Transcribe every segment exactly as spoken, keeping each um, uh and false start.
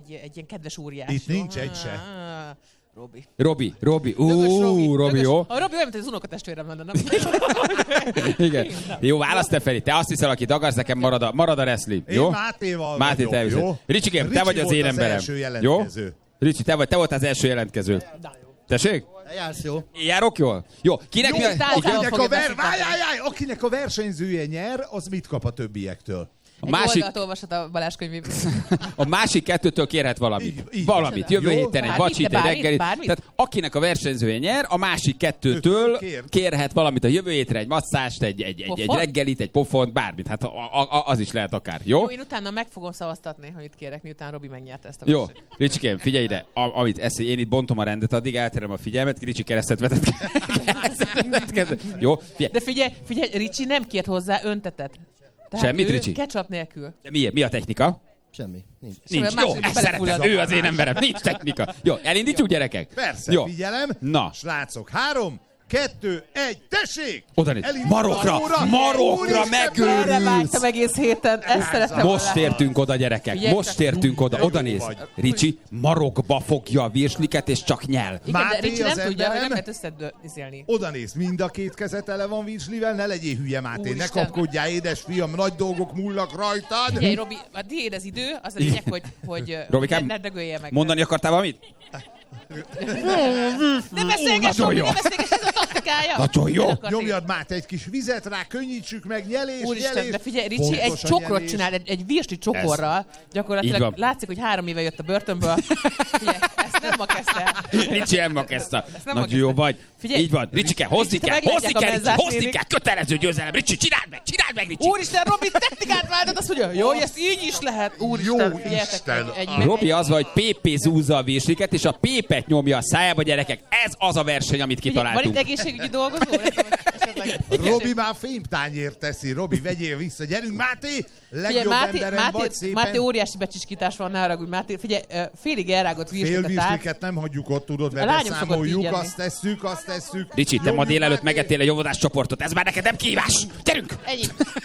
egy, egy ilyen kedves óriás. Itt nincs egy se. Robi. Robi, Robi. Ú, Robi, Robi, jó. A Robi olyan, mint az unokatestvérem lenne, nem? Igen. Jó, válasz te, Feri. Te azt hiszel, akit akarsz, nekem marad a, marad a wrestling. Jó? Én Mátéval Máté, vagyok, te viszont. jó? Ricsikém, te vagy az én emberem. Jó? Ricsi, te vagy, te volt az első jelentkező. Tessék? Jársz jó. Járok jól? Jó. Kinek Jó, mi a... akinek a, ver... Vájjájjáj, akinek a versenyzője nyer, az mit kap a többiektől? A egy másik... oldalt olvashat a Balázs könyvében. A másik kettőtől kérhet valamit. Így, így. Valamit. Jövő Jó. héten egy Bármit, vacsit, egy bármit, reggelit. bármit. Tehát akinek a versenyzője nyer, a másik kettőtől Kér. kérhet valamit a jövő hétre, egy masszást, egy, egy, egy, egy reggelit, egy pofont, bármit. Hát a, a, az is lehet akár. Jó? Jó, én utána meg fogom szavaztatni, hogy itt kérek, miután Robi megnyerte ezt a Jó. versenyt. Ricsikém, figyelj ide. A, amit esz, én itt bontom a rendet, addig elterem a figyelmet. Ricsi keresztet vetett. Jó? Figyelj. De figyelj, figyelj, Ricsi nem kért hozzá öntetet. Tehát Semmit, ő Ricsi? ketchup nélkül. De mi, mi a technika? Semmi. Nincs. Nincs. Szóval Jó, második ezt belefullad. szeretem. Ő az én emberem. Nincs technika. Jó, elindítjuk, gyerekek? Persze, Jó. figyelem. Na. Srácok, három, kettő, egy, tessék! Oda néz. Elindul Marokra, a óra. marokra Úristen, megőrülsz. Erre vágytam egész héten, ezt szerettem volna. Most értünk oda, gyerekek. Figyelj, Most csak- értünk oda. De jó Oda néz. vagy. Ricsi marokba fogja a virsliket, és csak nyel. Igen, de Máté Ricsi nem az tudja, hogy emberem. nem lehet összedőzélni. Oda néz, mind a két keze tele van virslivel, ne legyél hülye, Máté, ne Úristen. kapkodjál, édesfiam, nagy dolgok múlnak rajtad. Figyelj, Robi, a diéd az idő, az a lényeg, hogy, hogy Robikám, ne, ne dögölje meg. Mondani akartál valamit? Nem beszélgess, Robi, nem beszélgess, ez a taktikája. Nagyon jó. Nem akart Nyomjad, Máté, egy kis vizet rá, könnyítsük meg, nyelés, Úristen, nyelés. de figyelj, Ricsi Pontos egy a csokrot nyelés. csinál, egy, egy virsli csokorral. Gyakorlatilag Így van. látszik, hogy három éve jött a börtönből. Figyelj, ezt nem ma kezdte. Ricsi elmakezta. nem Nagyon kezdte. jó vagy. Figyelj, Így van. Ricsike, hozni Ricsi, te kell, hozni meglátják a kell, Ricsi, menzás hozni nénik. kell. Kötelező győzelem. Ricsi, csináld meg, csináld meg, Ricsi. Úristen, Robi technikát váltott, azt mondja, jó, hogy ezt így is lehet. Úristen, Jó figyeljetek, Isten. egy, egy, Robi egy, az vagy, Pépé zúzza a virsliket, és a Pépet nyomja a szájába, gyerekek. Ez az a verseny, amit figyelj, van itt kitaláltunk. egészségügyi dolgozó? Esetleg- Robi már fémtányért teszi. Robi, vegyél vissza. Gyerünk, Máté! Figyelj, Legjobb Máté, emberem Máté, vagy szépen. Máté óriási becsiskítás van, ne haragudj, Máté. Figyelj, ö, félig elrágott Fél virsliket át. virsliket nem hagyjuk ott, tudod, A mert lányok szokott beszámoljuk, így enni. azt tesszük, azt tesszük. Ricsi, te ma Nyomjuk, délelőtt Máté. megettél egy óvodás csoportot. Ez már neked nem kívás. Gyerünk! Ennyi.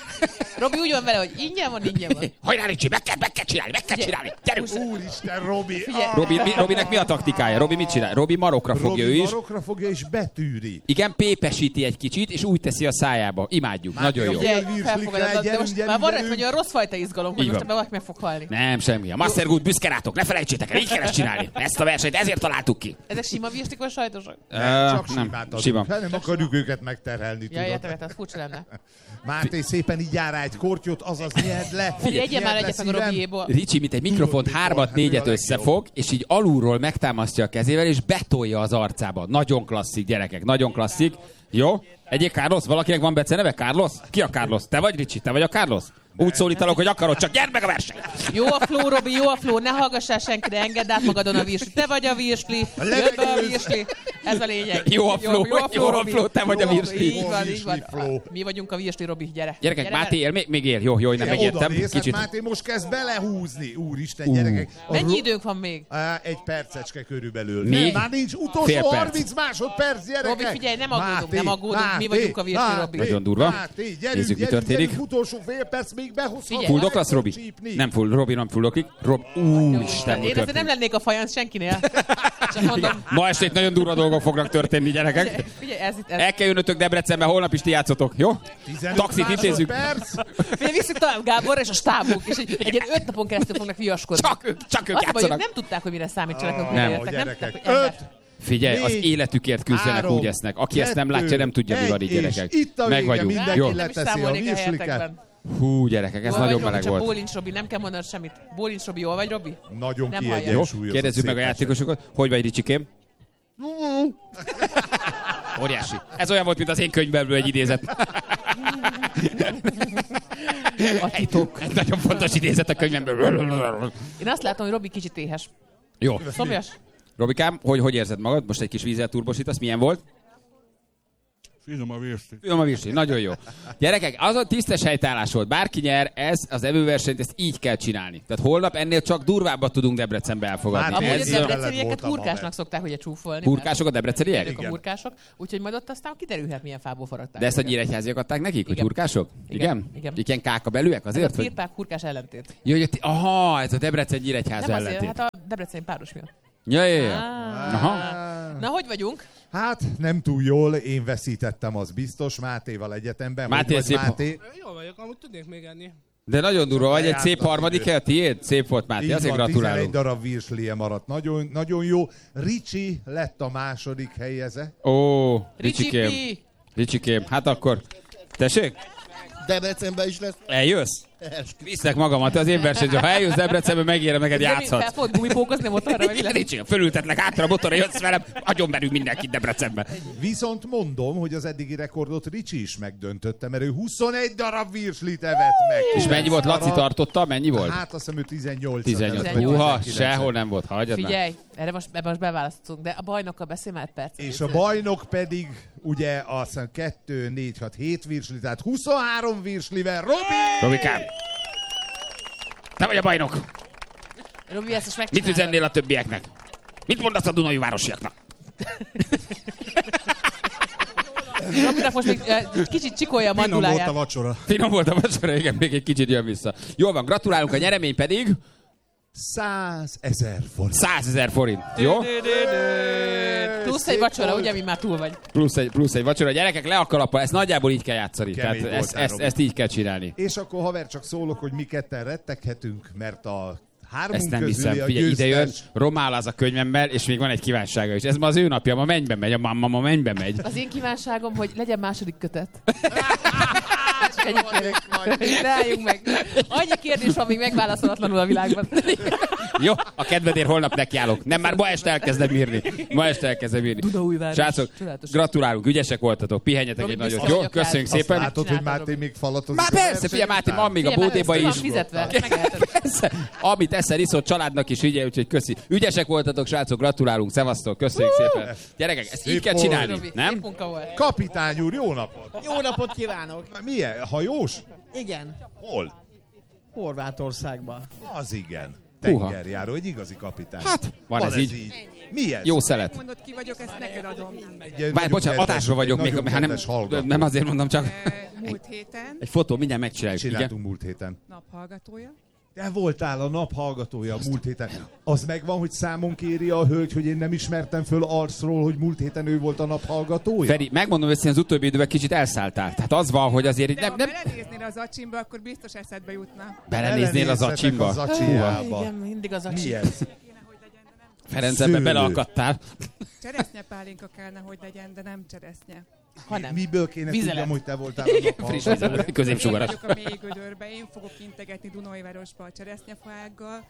Robi úgy van vele, hogy ingyen van, ingyen van. Hajrá, Ricsi, meg kell, meg kell csinálni, meg kell Figyelj. csinálni. Gyerünk! Úristen, Robi! Figyelj. Ah, Robi, mi, Robinek mi a taktikája? Robi mit csinál? Robi marokra fogja ő Robi is. marokra fogja és betűri. Igen, pépesíti egy kicsit, és úgy teszi a szájába. Imádjuk. Máté, Nagyon jó. Figyelj, Figyelj, virslikkel, felfogadod, de gyerünk, most gyerünk, már van gyerünk. hogy a rossz fajta izgalom, hogy Így most van. ebben valaki meg fog halni. Nem, semmi. A Mastergood büszke rátok, ne felejtsétek el, így kell ezt csinálni. Ezt a versenyt ezért találtuk ki. Ezek sima virslik vagy sajtosak? Nem, csak nem, simát adunk. sima. Hát nem akarjuk őket megterhelni, Ja, értem, tudod. értem, az furcsa lenne. Máté, szépen így jár rá egy kortyot, azaz nyerd le. Figyelj, egyen már Nyerd le, egyet meg a szívem. Robiéból. Ricsi, mint egy mikrofont Tudod, hármat, mikor? négyet Hát ő a legjobb. összefog, és így alulról megtámasztja a kezével, és betolja az arcába. Nagyon klasszik, gyerekek, nagyon klasszik. Jó? Egyik Carlos? Valakinek van beceneve? Carlos? Ki a Carlos? Te vagy, Ricsi? Te vagy a Carlos? Úgy szólítalak, hogy akarod, csak gyerd meg a verseny! Jó a flow, Robi, jó a flow, ne hallgassál senkire, engedd át magadon a virsli. Te vagy a virsli, jött be a virsli. Ez a lényeg. Jó a flow, jó a Robi. flow, te vagy a Jó virsli. Így van, így Virsli van. flow. Mi vagyunk a virsli, Robi, gyere. Gyerekek, Gyere, Máté él, még, még él. Jó, jó, hogy nem Oda megértem. nézhet, Kicsit. Máté most kezd belehúzni. Úristen, gyerekek. A Mennyi ro- időnk van még? Á, egy percecske körülbelül. Még? Nem, már nincs Fél utolsó perc. harminc másodperc, gyerekek. Robi, figyelj, nem aggódunk, Máté, nem aggódunk, mi Máté, vagyunk a virsli, Robi. Nagyon durva. Máté, gyerünk, Nézzük, mi gyerünk, történik. gyerünk, utolsó fél perc, még behozhat. Figyelj. Full doklasz, Robi? Csípni. Nem full, Robi nem fulloklik. Rob, úristen, mi Én ezért nem történik? lennék a fajansz senkinél. Csak mondom. Ma este itt nagyon durva dolgok fognak történni, gyerekek. Figyelj, ez itt, ez. El kell jönnötök Debrecenbe, holnap is ti játszotok, jó? tizenöt Taxit intézzük. másodperc. Figyelj, visszük tovább Gáborra és a stábunk, és egy, egy ilyen öt napon keresztül fognak viaskodni. Csak ők, csak ők Azt a baj, hogy játszanak. nem tudták, hogy mire számítsanak, amikor Nem. jöttek. Nem Gyerekek, tudták, hogy öt, embert. Figyelj, az négy, életükért küzdenek, három, úgy esznek. Aki ezt nem kettő, látja, nem tudja, mi van így, egy, gyerekek. és itt a Meg vége, vagyunk. mindenki Jó. Nem is leteszi a számolnék a virsliket. helyetekben. Hú, gyerekek, ez Jól nagyon vagy, Robi, meleg csak volt. Bólincs, Robi, nem kell mondanod semmit. Bólincs, Robi, jól vagy, Robi? Nagyon Nem Jó, kiegyensúlyozott. kérdezzük meg a szépen. játékosokat. Hogy vagy, Ricsikém? Óriási. Ez olyan volt, mint az én könyvből egy idézet. A titok. Egy nagyon fontos idézet a könyvemből. Én azt látom, hogy Robi kicsit éhes. Jó. Szomjas? Robikám, hogy, hogy érzed magad? Most egy kis vízzel turbosítasz. Milyen volt? Finom a virsli. Finom a virsli, nagyon jó. Gyerekek, az a tisztes helytállás volt. Bárki nyer, ez az evőversenyt, ezt így kell csinálni. Tehát holnap ennél csak durvábbat tudunk Debrecenbe elfogadni. Már Amúgy Ez a ez- debrecenieket voltam hurkásnak haver. szokták ugye csúfolni. Hurkások a debreceniek? Ők a hurkások, úgyhogy majd ott aztán kiderülhet, milyen fából faragták. De ezt a őket. nyíregyháziak adták nekik, hogy Igen. hurkások? Igen. Igen? Igen. Igen, káka belőek Ez azért? a Hogy... firpák hurkás ellentét. Jó, hogy a ti- aha, ez a Debrecen nyíregyháza Nem azért, ellentét. hát a debreceni páros miatt. Ja, ja, ja. Ah. Aha. Na, hogy vagyunk? Hát nem túl jól, én veszítettem, az biztos, Mátéval egyetemben. Máté, vagy szép... Máté? Jól vagyok, amúgy tudnék még enni. De nagyon durva vagy, egy szép harmadik el, tiéd? Szép volt, Máté, Így azért van, gratulálunk. tizenegy darab virslie maradt. Nagyon, nagyon jó. Ricsi lett a második helyeze. Ó, Ricsi Ricsikém. Pi. Ricsikém, hát akkor... Tessék? Debrecenben is lesz. Eljössz? Viszlek magamat, az én versenyző. Ha eljössz Debrecenbe, megérem neked játszhat. Fel fogod gumipókozni a motorra, vagy mi lesz? Ricsikém, fölültetlek hátra a motorra, jössz velem, agyonverünk mindenkit Debrecenbe. Viszont mondom, hogy az eddigi rekordot Ricsi is megdöntötte, mert ő huszonegy darab virslit evett meg. És mennyi volt? Laci Darab. tartotta? Mennyi volt? Hát azt hiszem ő tizennyolc. tizennyolc. tizennyolc. Húha, sehol nem volt, hagyjad már. Figyelj, erre most, ebben most beválasztunk, de a bajnokkal beszélj már egy perc. És a bajnok pedig ugye azt hiszem kettő, négy, hat, hét virsli, tehát huszonhárom virslivel. Robi! Robikám! Te vagy a bajnok! Robi, ezt most Mit megcsinálod. üzennél a többieknek? Mit mondasz a Dunai városiaknak? Robinak most még eh, kicsit csikolja a Finom volt manduláját. a vacsora. Finom volt a vacsora, igen, még egy kicsit jön vissza. Jól van, gratulálunk, a nyeremény pedig százezer forint. százezer forint. Jó? Plusz egy vacsora, ugye, mi már túl vagy. Plusz egy, plusz egy vacsora. Gyerekek, le a kalappal, ezt nagyjából így kell játszani. Tehát Kemény ezt, voltál, ezt, Robi. ezt így kell csinálni. És akkor haver csak szólok, hogy mi ketten retteghetünk, mert a hármunk Ezt nem közüli hiszem. a Figyelj, ide jön, győztes. romál az a könyvemmel, és még van egy kívánsága is. Ez ma az ő napja, ma mennybe megy, a mamma ma mennybe megy. Az én kívánságom, hogy legyen második kötet. Csak ennyit kérek. Rájunk meg. Annyi kérdés van még megválaszolatlanul a világban. Jó, a kedvedért holnap nekiállok. Nem, már ma este elkezdem írni. Ma este elkezdem írni. Dunaújváros. Srácok, Csodálatos. gratulálunk, ügyesek voltatok, pihenjetek Robi, egy nagyot. biztos Jó, vagyok köszönjük rá. szépen. Azt látod, hogy Csináltad, Máté még falatozik. Már a persze, verseny figyelj, Máté, után. van még a Figyelj, bódéba már is. ezt van fizetve, megeheted. Persze. Amit eszel, iszod családnak is, ugye, úgyhogy köszi. Ügyesek voltatok, srácok, gratulálunk, szevasztok, köszönjük szépen. Gyerekek, ezt így Szép kell volt. csinálni, Robi, szép nem? munka volt. Kapitány úr, jó napot! Jó napot kívánok! Milyen? Hajós? Igen, Hol? Horvátországban. Az igen. Húha. Tengerjáró, egy igazi kapitány. Hát, van ez így. Mi ez? Jó szelet. Mondod, ki vagyok, ezt neked adom. Egy Bár, nagyon bocsánat, kedves- adásról vagyok még, nagyon hát nem, kedves hallgató. nem azért mondom, csak Eh, Múlt héten egy fotó, mindjárt megcsináljuk. Igen? Csináltunk múlt héten. naphallgatója. Te voltál a nap hallgatója múlt héten. Az megvan, hogy számon kéri a hölgy, hogy én nem ismertem föl arcról, hogy múlt héten ő volt a nap hallgatója? Feri, megmondom őszintén, az utóbbi időben kicsit elszálltál. Tehát az van, hogy azért így De nem, ha nem belenéznél az acsimba, akkor biztos eszedbe jutna. belenéznél az Belenézzetek acsimba. az acsijába. Igen, mindig az Mi acsi. ez? Kéne, hogy legyen, de nem. Ferenc, ebbe Szőlő. beleakadtál. Cseresznyepálinka kellene, hogy legyen, de nem cseresznye. Ha nem. Miből kéne Vizelet. tudjam, hogy te voltál a nap Friss hallgatója? vizelet, Én középsugaras. vagyok a mély gödörbe, én fogok integetni Dunajvárosba a cseresznyefaággal.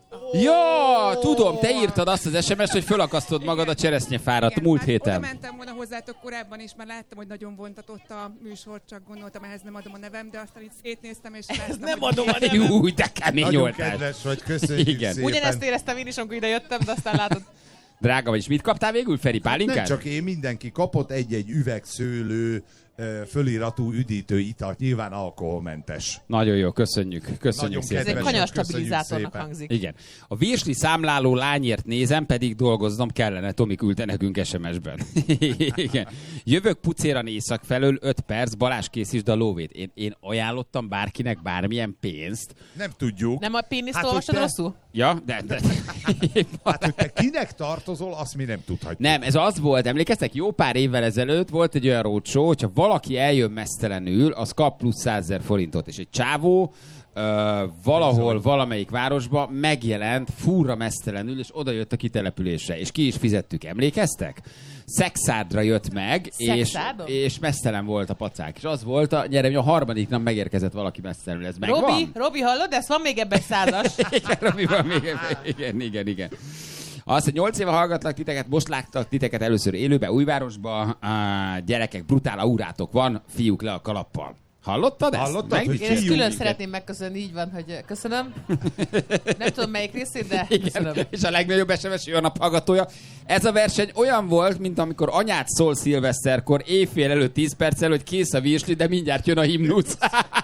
Ja, tudom, te írtad azt az es em es-t, hogy fölakasztod magad a cseresznyefárat Igen, múlt már héten. Oda mentem volna hozzátok korábban is, mert láttam, hogy nagyon vontatott a műsor, csak gondoltam, ehhez nem adom a nevem, de aztán így szétnéztem, és láttam, nem hogy adom a nevem. Jú, de kemény Nagyon voltál. kedves vagy, köszönjük Igen. szépen. Ugyanezt éreztem én is, amikor ide jöttem, de aztán látod. Drága vagy, és mit kaptál végül, Feri? Pálinkát? Nem csak én, mindenki kapott egy-egy üvegszőlő, ö, föliratú üdítő italt, nyilván alkoholmentes. Nagyon jó, köszönjük. Köszönjük Nagyon szépen. Ez egy Kedvesen, kanyarstabilizátornak köszönjük szépen. hangzik. Igen. A virsli számláló lányért nézem, pedig dolgoznom kellene. Tomi küldte nekünk es em es-ben. Igen. Jövök pucéran észak felől, öt perc, Balázs készítsd a lóvét. Én, én ajánlottam bárkinek bármilyen pénzt. Nem tudjuk. Nem a péniszt Hát, olvasod hogy te- rosszul? Ja, de... de... Hát, hogy te kinek tartozol, azt mi nem tudhatjuk. Nem, ez az volt, emlékeztek, jó pár évvel ezelőtt volt egy olyan roadshow, hogyha valaki eljön mesztelenül, az kap plusz százezer forintot, és egy csávó ö, valahol, valamelyik városba megjelent furra mesztelenül, és oda jött a kitelepülésre, és ki is fizettük, emlékeztek? Szexádra jött meg, és, Szexádon? és mesztelen volt a pacák. És az volt a nyeremény, a harmadik nap megérkezett valaki mesztelenül. Ez megvan? Robi, Robi, hallod? Ez van még ebben százas. Igen, Robi, van még ebben. Igen, igen, igen. Azt, hogy nyolc éve hallgatlak titeket, most láttak titeket először élőbe, Újvárosba. Á, gyerekek, brutál aurátok van, fiúk le a kalappal. Hallottad ezt? Hallottad, Meg- hogy Én ezt Fiú, külön igen. szeretném megköszönni, így van, hogy köszönöm. Nem tudom melyik részét, de köszönöm. Igen, és a legnagyobb es em es ő a nap hallgatója. Ez a verseny olyan volt, mint amikor anyát szól szilveszterkor, éjfél előtt tíz perccel, hogy kész a virsli, de mindjárt jön a himnusz.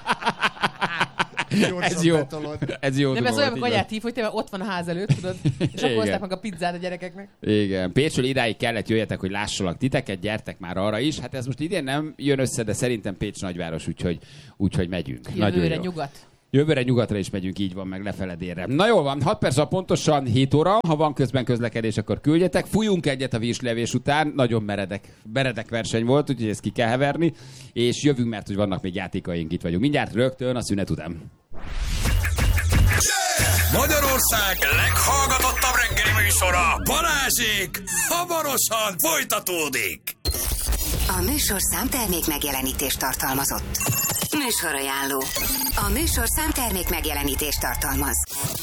Ez jó. Ez jó. Nem, ez dolog olyan, volt, amikor így van. anyát hív, hogy te ott van a ház előtt, tudod? És akkor Igen. hozták meg a pizzát a gyerekeknek. Igen, Pécsről idáig kellett jöjjetek, hogy lássalak titeket, gyertek már arra is. Hát ez most idén nem jön össze, de szerintem Pécs nagyváros, úgyhogy, úgyhogy megyünk. Nagyon Jövőre jó. nyugat. Jövőre nyugatra is megyünk, így van, meg lefele délre. Na jól van, hat perc pontosan hét óra. Ha van közben közlekedés, akkor küldjetek. Fújunk egyet a vízlevés után. Nagyon meredek, meredek verseny volt, úgyhogy ezt ki kell heverni. És jövünk, mert hogy vannak még játékaink, itt vagyunk. Mindjárt rögtön a szünet után. Magyarország leghallgatottabb reggeli műsora, Balázsék, hamarosan folytatódik. A műsorszám termék megjelenítést tartalmazott. Műsorajánló. A műsorszám termék megjelenítést tartalmaz.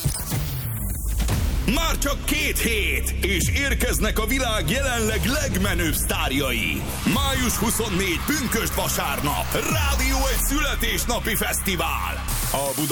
Már csak két hét, és érkeznek a világ jelenleg legmenőbb sztárjai. május huszonnégyedike pünkösd vasárnap. Rádió egy születésnapi fesztivál. A